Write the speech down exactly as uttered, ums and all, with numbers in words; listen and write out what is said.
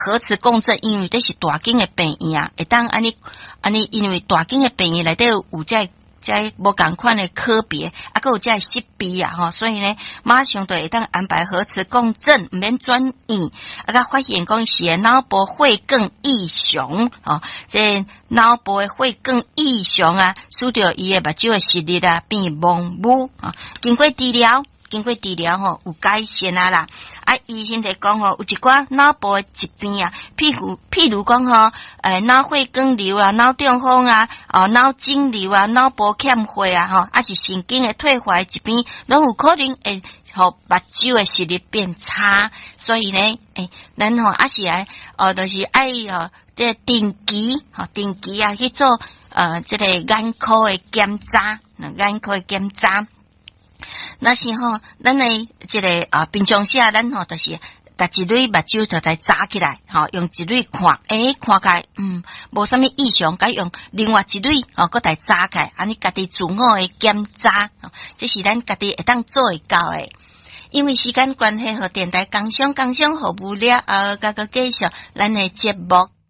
核磁共振，因为这是大间的病院啊，会当安尼安尼，因为大间的病院内底有有这这无共款的科别，啊，佮有这设备啊，吼，所以呢，马上就会当安排核磁共振，唔免转院，啊，佮发现讲是脑部血管异常，哦，这脑部的血管异常啊，使到伊的目睭的视力啊变模糊啊，经过治疗。经过治疗吼有改善啊啦，啊医生就讲吼有一寡脑部的疾病啊，譬如譬如讲吼，诶脑血管瘤啊、脑中风啊、哦脑肿瘤啊、脑部欠血啊吼，啊是神经的退化的疾病，拢有可能会互目睭的视力变差，所以呢，诶咱吼啊是爱哦，就是爱哦，这定期吼定期啊去做呃这个眼科的检查，眼科的检查。那是吼，咱诶即个啊，平常时啊，咱吼就是逐一蕊目睭就来扎起来，吼，用一蕊看，诶、欸，看起来嗯，无啥物异常，该用另外一蕊哦，搁来扎起来，安尼家己自我诶检查，这是咱家己会当做会到诶。因为时间关系，和电台工商工商服务了，呃，甲个继续咱诶节目。